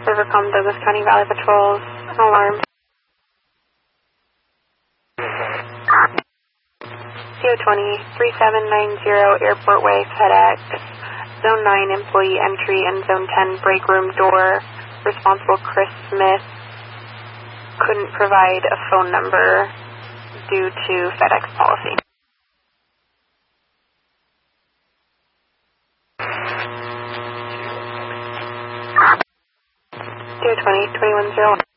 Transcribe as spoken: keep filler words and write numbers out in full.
Rivercom, Douglas County Valley Patrols, alarm. C O twenty, three seven nine zero Airport Way, FedEx, Zone nine employee entry and Zone ten break room door. Responsible Chris Smith couldn't provide a phone number due to FedEx policy. C O twenty, twenty-one oh one.